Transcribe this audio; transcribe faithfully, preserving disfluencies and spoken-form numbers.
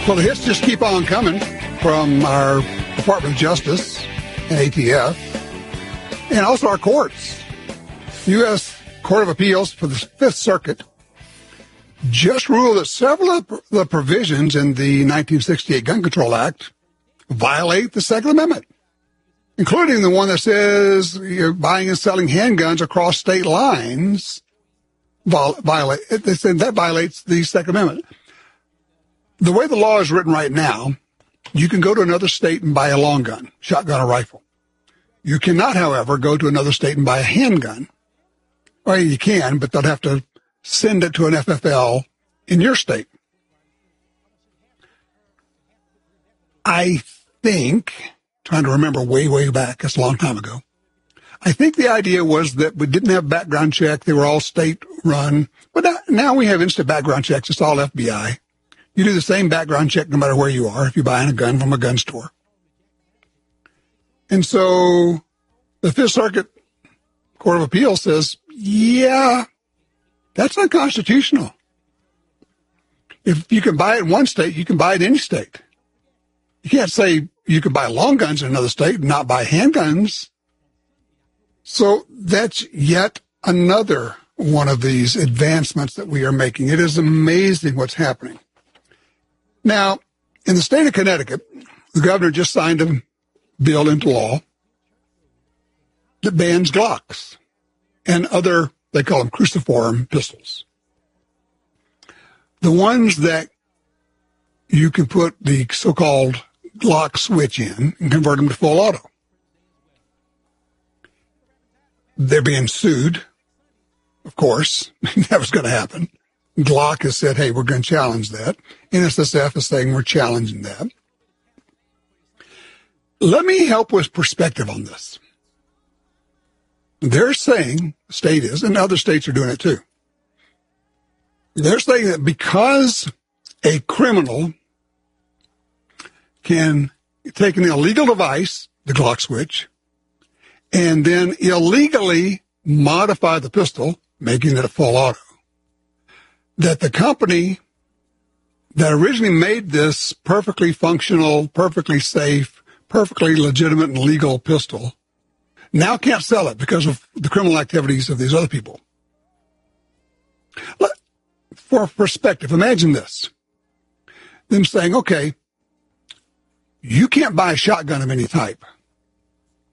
Well, the hits just keep on coming from our Department of Justice and A T F, and also our courts. U S Court of Appeals for the Fifth Circuit just ruled that several of the provisions in the nineteen sixty-eight Gun Control Act violate the Second Amendment, including the one that says you're buying and selling handguns across state lines. Violate, they said that violates the Second Amendment. The way the law is written right now, you can go to another state and buy a long gun, shotgun or rifle. You cannot, however, go to another state and buy a handgun. Well, you can, but they'll have to send it to an F F L in your state. I think, trying to remember way, way back, that's a long time ago, I think the idea was that we didn't have background check. They were all state-run. But now we have instant background checks. It's all F B I. You do the same background check no matter where you are if you're buying a gun from a gun store. And so the Fifth Circuit Court of Appeals says, yeah, that's unconstitutional. If you can buy it in one state, you can buy it in any state. You can't say you can buy long guns in another state and not buy handguns. So that's yet another one of these advancements that we are making. It is amazing what's happening. Now, in the state of Connecticut, the governor just signed a bill into law that bans Glocks and other, they call them cruciform pistols. The ones that you can put the so-called Glock switch in and convert them to full auto. They're being sued, of course. That was going to happen. Glock has said, hey, we're going to challenge that. N S S F is saying we're challenging that. Let me help with perspective on this. They're saying, the state is, and other states are doing it too. They're saying that because a criminal can take an illegal device, the Glock switch, and then illegally modify the pistol, making it a full auto, that the company that originally made this perfectly functional, perfectly safe, perfectly legitimate and legal pistol now can't sell it because of the criminal activities of these other people. For perspective, imagine this. Them saying, okay, you can't buy a shotgun of any type.